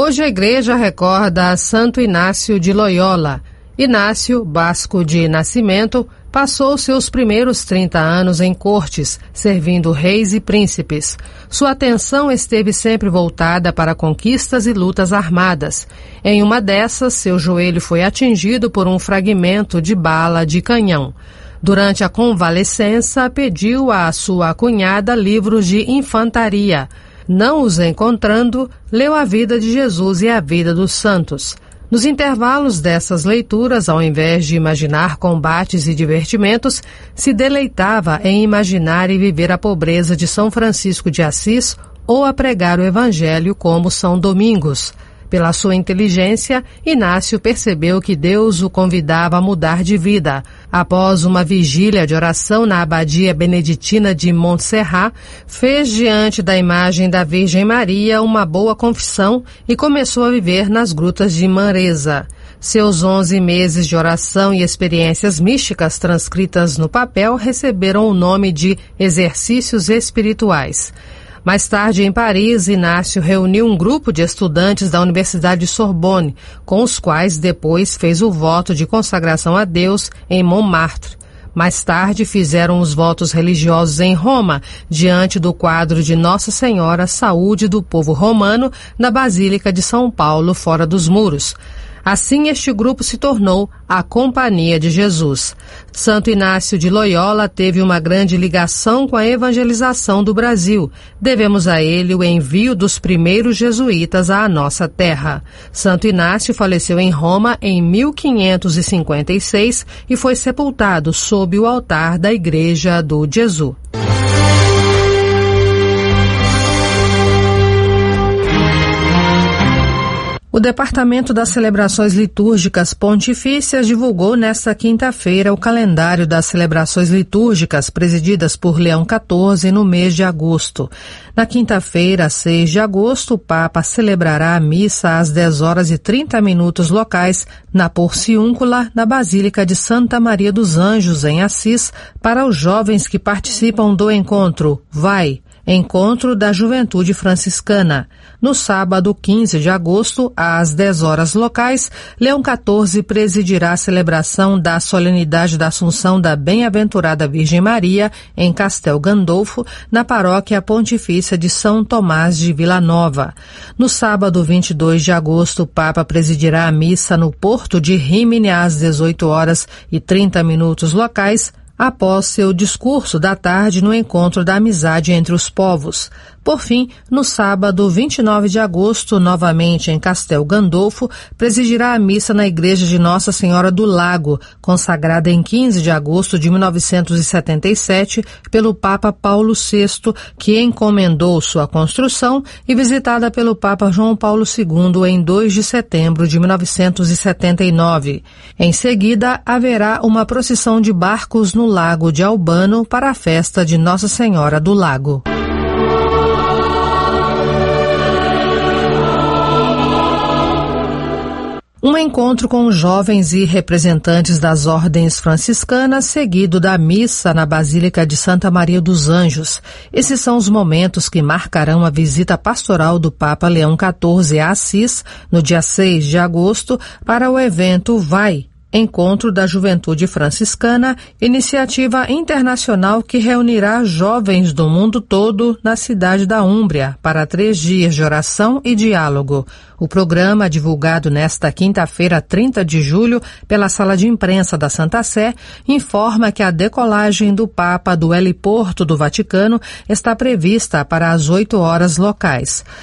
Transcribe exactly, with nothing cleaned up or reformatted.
Hoje a igreja recorda Santo Inácio de Loyola. Inácio, basco de nascimento, passou seus primeiros trinta anos em cortes, servindo reis e príncipes. Sua atenção esteve sempre voltada para conquistas e lutas armadas. Em uma dessas, seu joelho foi atingido por um fragmento de bala de canhão. Durante a convalescença, pediu à sua cunhada livros de infantaria. Não os encontrando, leu a vida de Jesus e a vida dos santos. Nos intervalos dessas leituras, ao invés de imaginar combates e divertimentos, se deleitava em imaginar e viver a pobreza de São Francisco de Assis ou a pregar o Evangelho como São Domingos. Pela sua inteligência, Inácio percebeu que Deus o convidava a mudar de vida. Após uma vigília de oração na abadia beneditina de Montserrat, fez diante da imagem da Virgem Maria uma boa confissão e começou a viver nas grutas de Manresa. Seus onze meses de oração e experiências místicas transcritas no papel receberam o nome de Exercícios Espirituais. Mais tarde, em Paris, Inácio reuniu um grupo de estudantes da Universidade de Sorbonne, com os quais depois fez o voto de consagração a Deus em Montmartre. Mais tarde, fizeram os votos religiosos em Roma, diante do quadro de Nossa Senhora Saúde do Povo Romano, na Basílica de São Paulo, fora dos muros. Assim, este grupo se tornou a Companhia de Jesus. Santo Inácio de Loyola teve uma grande ligação com a evangelização do Brasil. Devemos a ele o envio dos primeiros jesuítas à nossa terra. Santo Inácio faleceu em Roma em mil quinhentos e cinquenta e seis e foi sepultado sob o altar da Igreja do Gesù. O Departamento das Celebrações Litúrgicas Pontifícias divulgou nesta quinta-feira o calendário das celebrações litúrgicas presididas por Leão quatorze no mês de agosto. Na quinta-feira, seis de agosto, o Papa celebrará a missa às dez horas e trinta minutos locais na Porciúncula, na Basílica de Santa Maria dos Anjos, em Assis, para os jovens que participam do encontro Vai! Encontro da Juventude Franciscana. No sábado, quinze de agosto, às dez horas locais, Leão quatorze presidirá a celebração da solenidade da Assunção da Bem-aventurada Virgem Maria em Castel Gandolfo, na paróquia pontifícia de São Tomás de Vila Nova. No sábado, vinte e dois de agosto, o Papa presidirá a missa no Porto de Rímini às dezoito horas e trinta minutos locais, após seu discurso da tarde no Encontro da Amizade entre os Povos. Por fim, no sábado, vinte e nove de agosto, novamente em Castel Gandolfo, presidirá a missa na Igreja de Nossa Senhora do Lago, consagrada em quinze de agosto de mil novecentos e setenta e sete pelo Papa Paulo sexto, que encomendou sua construção, e visitada pelo Papa João Paulo segundo em dois de setembro de mil novecentos e setenta e nove. Em seguida, haverá uma procissão de barcos no Lago de Albano para a festa de Nossa Senhora do Lago. Um encontro com jovens e representantes das ordens franciscanas, seguido da missa na Basílica de Santa Maria dos Anjos. Esses são os momentos que marcarão a visita pastoral do Papa Leão quatorze a Assis, no dia seis de agosto, para o evento Vai! Encontro da Juventude Franciscana, iniciativa internacional que reunirá jovens do mundo todo na cidade da Úmbria para três dias de oração e diálogo. O programa, divulgado nesta quinta-feira, trinta de julho, pela Sala de Imprensa da Santa Sé, informa que a decolagem do Papa do heliporto do Vaticano está prevista para as oito horas locais.